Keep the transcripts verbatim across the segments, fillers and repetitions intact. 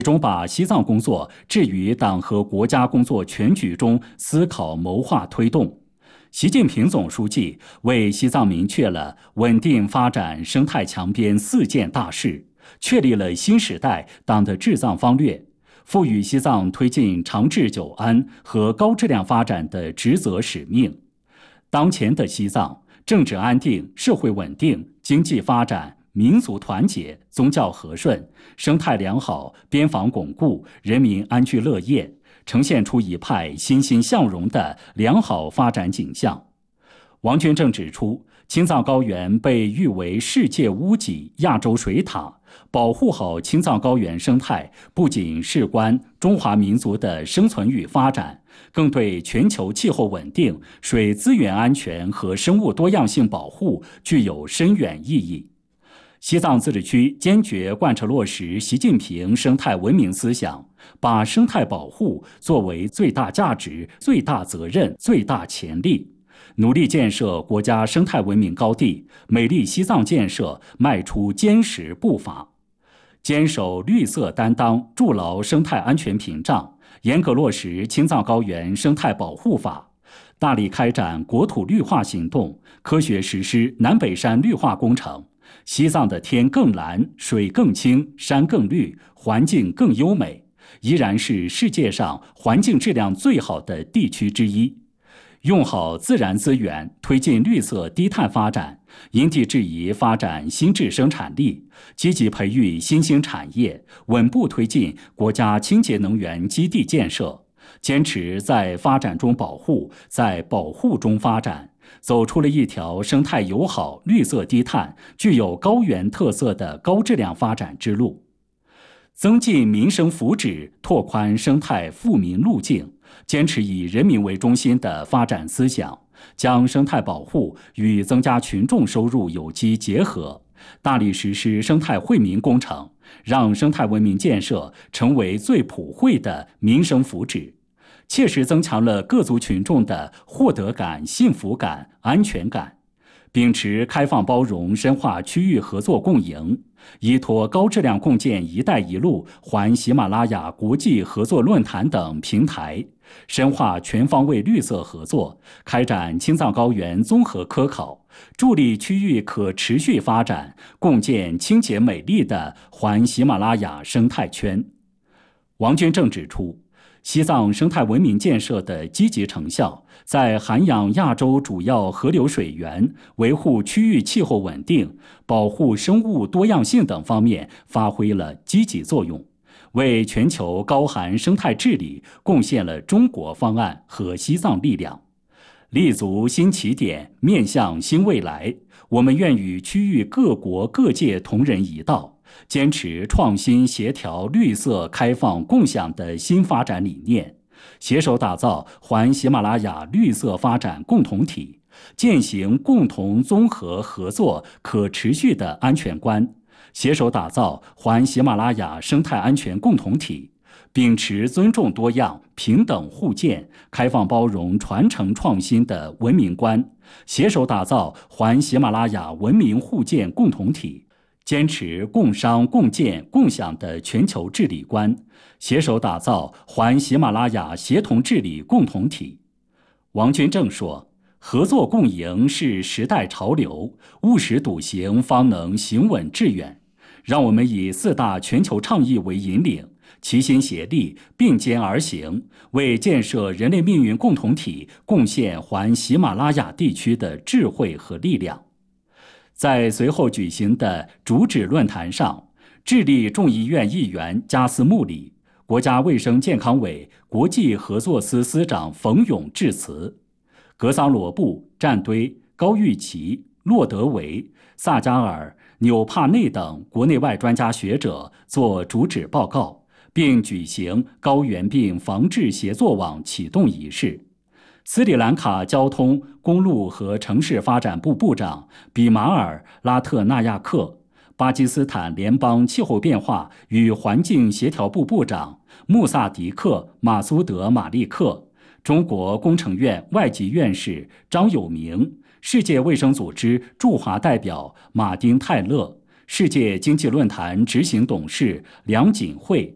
终把西藏工作置于党和国家工作全局中思考谋划推动。习近平总书记为西藏明确了稳定发展生态强边四件大事，确立了新时代党的治藏方略，赋予西藏推进长治久安和高质量发展的职责使命。当前的西藏，政治安定、社会稳定、经济发展、民族团结、宗教和顺、生态良好、边防巩固、人民安居乐业，呈现出一派欣欣向荣的良好发展景象。王军正指出，青藏高原被誉为世界屋脊、亚洲水塔，保护好青藏高原生态，不仅事关中华民族的生存与发展，更对全球气候稳定、水资源安全和生物多样性保护具有深远意义。西藏自治区坚决贯彻落实习近平生态文明思想，把生态保护作为最大价值、最大责任、最大潜力，努力建设国家生态文明高地，美丽西藏建设迈出坚实步伐。坚守绿色担当，筑牢生态安全屏障，严格落实青藏高原生态保护法，大力开展国土绿化行动，科学实施南北山绿化工程。西藏的天更蓝，水更清，山更绿，环境更优美，依然是世界上环境质量最好的地区之一。用好自然资源，推进绿色低碳发展，因地制宜发展新质生产力，积极培育新兴产业，稳步推进国家清洁能源基地建设，坚持在发展中保护，在保护中发展，走出了一条生态友好、绿色低碳、具有高原特色的高质量发展之路。增进民生福祉，拓宽生态富民路径，坚持以人民为中心的发展思想，将生态保护与增加群众收入有机结合，大力实施生态惠民工程，让生态文明建设成为最普惠的民生福祉，切实增强了各族群众的获得感、幸福感、安全感。秉持开放包容，深化区域合作共赢，依托高质量共建“一带一路”环喜马拉雅国际合作论坛等平台，深化全方位绿色合作，开展青藏高原综合科考，助力区域可持续发展，共建清洁美丽的环喜马拉雅生态圈。王军正指出，西藏生态文明建设的积极成效，在涵养亚洲主要河流水源、维护区域气候稳定、保护生物多样性等方面发挥了积极作用，为全球高含生态治理贡献了中国方案和西藏力量。立足新起点，面向新未来，我们愿与区域各国各界同仁一道，坚持创新、协调、绿色、开放、共享的新发展理念，携手打造环喜马拉雅绿色发展共同体，践行共同综合合作可持续的安全观，携手打造环喜马拉雅生态安全共同体，秉持尊重多样、平等互鉴、开放包容、传承创新的文明观，携手打造环喜马拉雅文明互鉴共同体，坚持共商共建共享的全球治理观，携手打造环喜马拉雅协同治理共同体。王军正说，合作共赢是时代潮流，务实笃行方能行稳致远。让我们以四大全球倡议为引领，齐心协力，并肩而行，为建设人类命运共同体贡献环喜马拉雅地区的智慧和力量。在随后举行的主旨论坛上，智利众议院议员加斯穆里、国家卫生健康委国际合作司司长冯勇致辞，格桑罗布、战堆、高玉琪、洛德维、萨加尔、纽帕内等国内外专家学者作主旨报告，并举行高原病防治协作网启动仪式。斯里兰卡交通、公路和城市发展部部长比马尔·拉特纳亚克、巴基斯坦联邦气候变化与环境协调部部长穆萨迪克·马苏德·马利克、中国工程院外籍院士张友明、世界卫生组织驻华代表马丁·泰勒、世界经济论坛执行董事梁锦惠、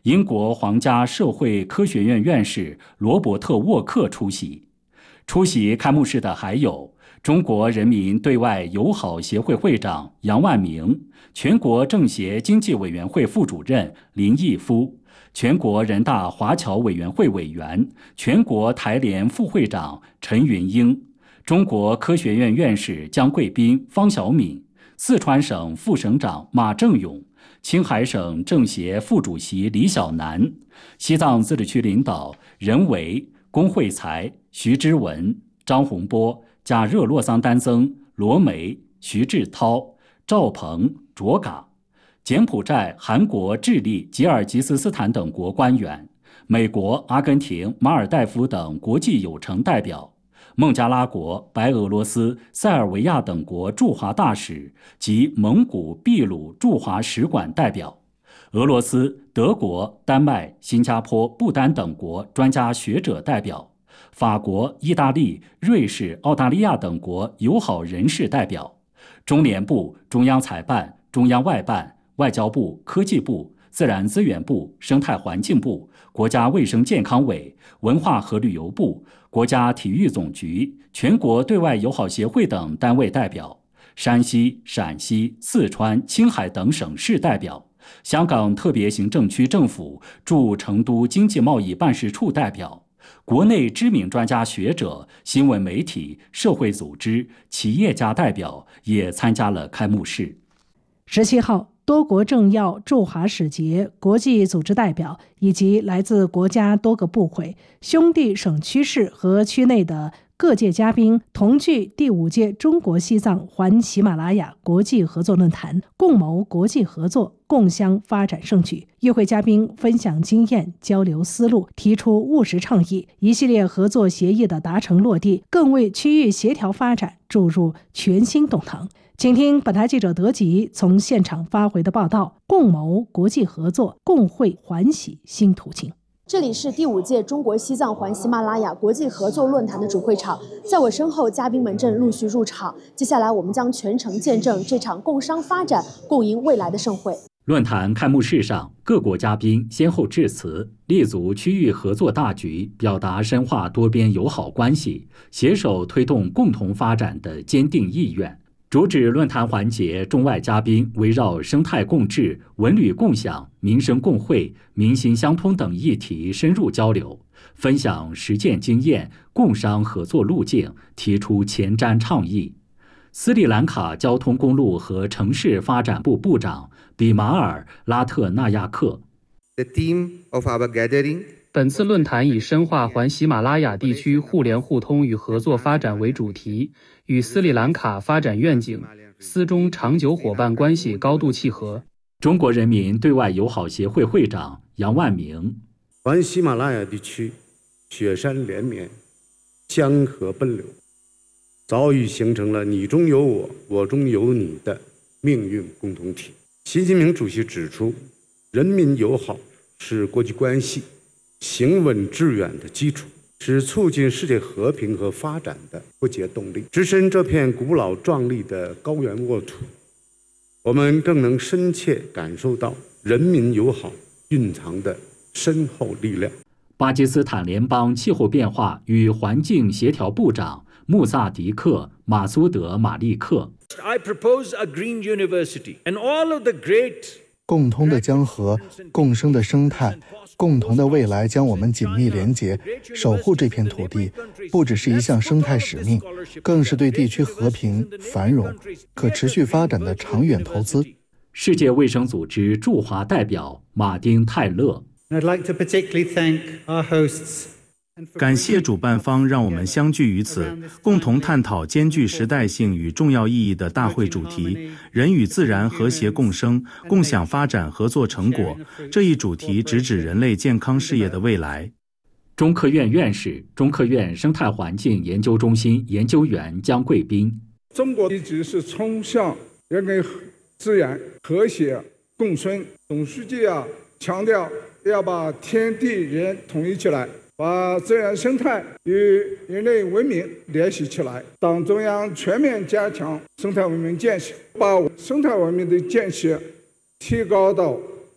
英国皇家社会科学院院士罗伯特·沃克出席。出席开幕式的还有中国人民对外友好协会会长杨万明、全国政协经济委员会副主任林毅夫、全国人大华侨委员会委员、全国台联副会长陈云英、中国科学院院士江贵斌、方晓敏、四川省副省长马正勇、青海省政协副主席李小南、西藏自治区领导任维、龚慧才、徐之文、张洪波、贾热洛桑丹增、罗梅、徐志涛、赵鹏、卓嘎，柬埔寨、韩国、智利、吉尔吉斯斯坦等国官员，美国、阿根廷、马尔代夫等国际友城代表，孟加拉国、白俄罗斯、塞尔维亚等国驻华大使及蒙古、秘鲁驻华使馆代表，俄罗斯、德国、丹麦、新加坡、不丹等国专家学者代表，法国、意大利、瑞士、澳大利亚等国友好人士代表，中联部、中央财办、中央外办、外交部、科技部、自然资源部、生态环境部、国家卫生健康委、文化和旅游部、国家体育总局、全国对外友好协会等单位代表，山西、陕西、四川、青海等省市代表，香港特别行政区政府驻成都经济贸易办事处代表，国内知名专家学者、新闻媒体、社会组织、企业家代表也参加了开幕式。 十七号，多国政要、驻华使节、国际组织代表以及来自国家多个部会、兄弟省区市和区内的各界嘉宾同聚第五届中国西藏环喜马拉雅国际合作论坛，共谋国际合作，共襄发展盛举。与会嘉宾分享经验，交流思路，提出务实倡议，一系列合作协议的达成落地，更为区域协调发展注入全新动能。请听本台记者德吉从现场发回的报道：共谋国际合作，共绘环喜新途径。 这里是第五届中国西藏环喜马拉雅国际合作论坛的主会场，在我身后，嘉宾们正陆续入场。接下来，我们将全程见证这场共商发展、共赢未来的盛会。 论坛开幕式上，各国嘉宾先后致辞，立足区域合作大局，表达深化多边友好关系、携手推动共同发展的坚定意愿。主旨论坛环节，中外嘉宾围绕生态共治、文旅共享、民生共惠、民心相通等议题深入交流，分享实践经验、共商合作路径，提出前瞻倡议。斯里兰卡交通公路和城市发展部部长比马尔·拉特纳亚克。 The theme of our gathering 本次论坛以深化环喜马拉雅地区互联互通与合作发展为主题，与斯里兰卡发展愿景、斯中长久伙伴关系高度契合。 中国人民对外友好协会会长杨万明： 环喜马拉雅地区雪山连绵，江河奔流，早已形成了你中有我，我中有你的命运共同体。习近平主席指出，人民友好是国际关系行稳致远的基础，是促进世界和平和发展的不竭动力。置身这片古老壮丽的高原沃土，我们更能深切感受到人民友好蕴藏的深厚力量。 巴基斯坦联邦气候变化与环境协调部长穆萨迪克·马苏德·马利克。 I propose a green university and all of the great 共通的江河，共生的生态，共同的未来将我们紧密连结。守护这片土地，不只是一项生态使命，更是对地区和平、繁荣、可持续发展的长远投资。 世界卫生组织驻华代表马丁·泰勒。 I'd like to particularly thank our hosts. 感谢主办方让我们相聚于此，共同探讨兼具时代性与重要意义的大会主题“人与自然和谐共生，共享发展合作成果”。这一主题直指人类健康事业的未来。 中科院院士、中科院生态环境研究中心研究员江贵斌： 中国一直是崇尚人跟自然和谐共生，总书记啊强调要把天地人统一起来，把自然生态与人类文明联系起来。党中央全面加强生态文明建设，把生态文明的建设提高到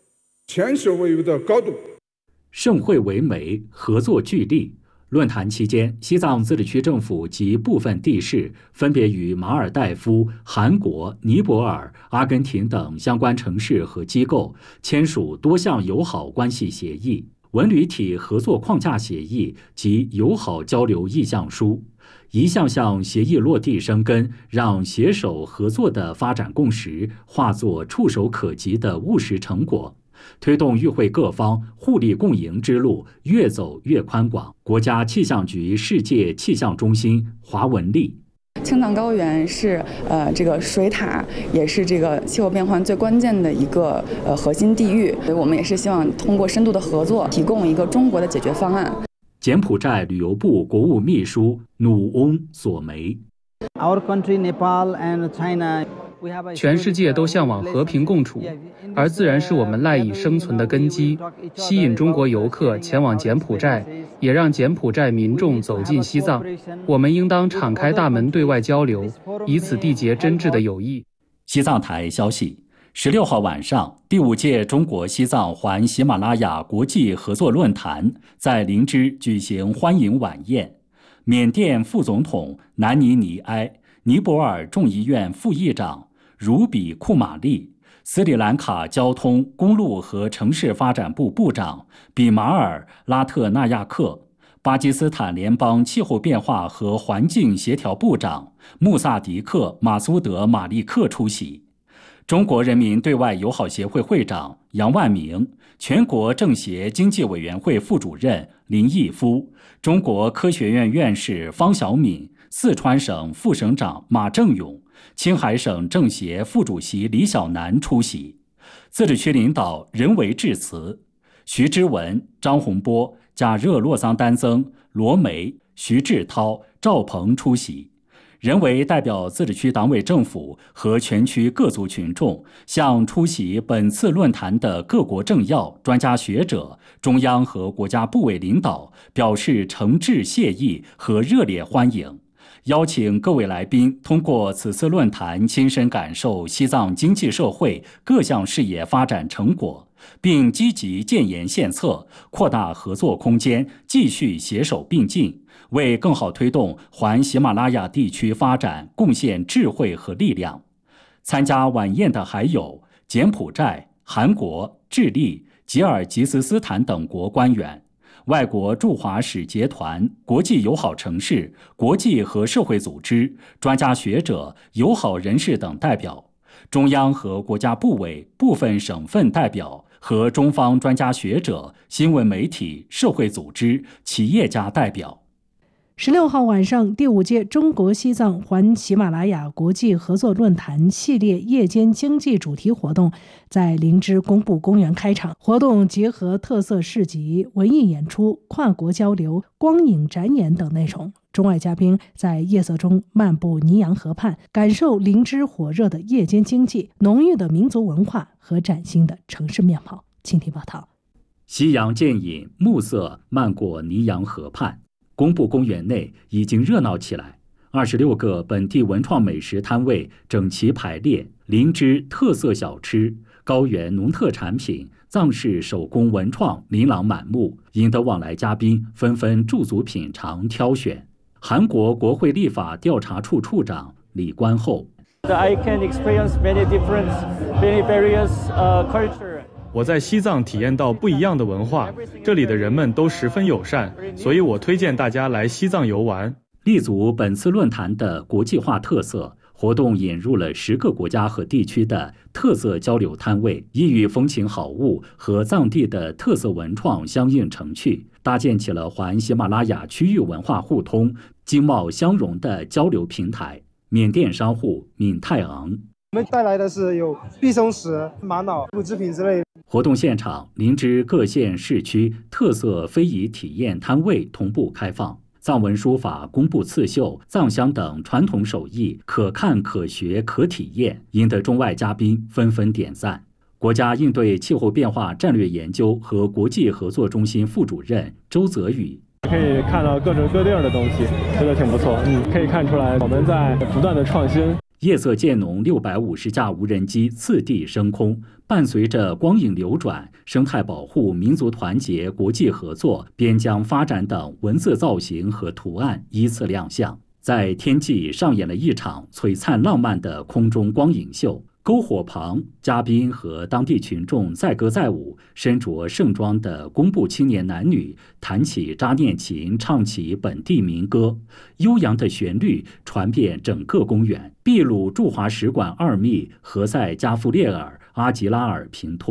前所未有的高度。 盛会为媒，合作聚力。论坛期间，西藏自治区政府及部分地市分别与马尔代夫、韩国、尼泊尔、阿根廷等相关城市和机构签署多项友好关系协议、文旅体合作框架协议及友好交流意向书，一项项协议落地生根，让携手合作的发展共识化作触手可及的务实成果。推动与会各方互利共赢之路越走越宽广。国家气象局世界气象中心华文丽。 青藏高原是呃这个水塔，也是这个气候变化最关键的一个呃核心地域。所以我们也是希望通过深度的合作，提供一个中国的解决方案。 柬埔寨旅游部国务秘书努翁索梅。 Our country, Nepal and China. 全世界都向往和平共处，而自然是我们赖以生存的根基。吸引中国游客前往柬埔寨，也让柬埔寨民众走进西藏。我们应当敞开大门对外交流，以此缔结真挚的友谊。 西藏台消息，十六号晚上，第五届中国西藏环喜马拉雅国际合作论坛在林芝举行欢迎晚宴。缅甸副总统南尼尼埃、尼泊尔众议院副议长茹比库玛丽、斯里兰卡交通、公路和城市发展部部长比马尔拉特纳亚克、巴基斯坦联邦气候变化和环境协调部长穆萨迪克·马苏德·马利克出席。中国人民对外友好协会会长杨万明、全国政协经济委员会副主任林毅夫、中国科学院院士方晓敏、四川省副省长马正勇、青海省政协副主席李小南出席。自治区领导人为致辞，徐之文、张洪波、贾热洛桑丹增、罗梅、徐志涛、赵鹏出席。人为代表自治区党委政府和全区各族群众，向出席本次论坛的各国政要、专家学者、中央和国家部委领导表示诚挚谢意和热烈欢迎，邀请各位来宾通过此次论坛亲身感受西藏经济社会各项事业发展成果，并积极建言献策，扩大合作空间，继续携手并进，为更好推动环喜马拉雅地区发展贡献智慧和力量。参加晚宴的还有柬埔寨、韩国、智利、吉尔吉斯斯坦等国官员、外国驻华使节团、国际友好城市、国际和社会组织、专家学者、友好人士等代表，中央和国家部委、部分省份代表和中方专家学者、新闻媒体、社会组织、企业家代表。 十六号晚上，第五届中国西藏环喜马拉雅国际合作论坛系列夜间经济主题活动在林芝工部公园开场。活动结合特色市集、文艺演出、跨国交流、光影展演等内容。中外嘉宾在夜色中漫步尼洋河畔，感受林芝火热的夜间经济、浓郁的民族文化和崭新的城市面貌。请听报道。 夕阳渐隐，暮色漫过尼洋河畔。工部公园内已经热闹起来，二十六个本地文创美食摊位整齐排列，林芝特色小吃、高原农特产品、藏式手工文创琳琅满目，引得往来嘉宾纷纷驻足品尝挑选。韩国国会立法调查处处长李冠厚。 I can experience many different, many various culture. 我在西藏体验到不一样的文化，这里的人们都十分友善，所以我推荐大家来西藏游玩。 立足本次论坛的国际化特色，活动引入了十个国家和地区的特色交流摊位，亦与风情好物和藏地的特色文创相映成趣，搭建起了环喜马拉雅区域文化互通、经贸相融的交流平台。缅甸商户闵泰昂。 我们带来的是有碧松石、玛瑙、乳制品之类。 活动现场，林芝各县市区特色非遗体验摊位同步开放，藏文书法、工部刺绣、藏香等传统手艺可看可学可体验，引得中外嘉宾纷纷点赞。国家应对气候变化战略研究和国际合作中心副主任周泽宇。 可以看到各种各地儿的东西，觉得挺不错。嗯，可以看出来我们在不断的创新。 夜色渐浓，六百五十架无人机次第升空，伴随着光影流转、生态保护、民族团结、国际合作、边疆发展等文字造型和图案依次亮相，在天际上演了一场璀璨浪漫的空中光影秀。篝火旁，嘉宾和当地群众载歌载舞，身着盛装的工部青年男女弹起扎念琴，唱起本地民歌，悠扬的旋律传遍整个公园。秘鲁驻华使馆二秘何塞加夫列尔·阿吉拉尔平托。